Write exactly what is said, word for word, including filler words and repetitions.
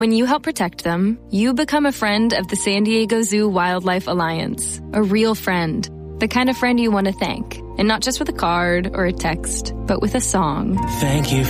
When you help protect them, you become a friend of the San Diego Zoo Wildlife Alliance. A real friend. The kind of friend you want to thank. And not just with a card or a text, but with a song. Thank you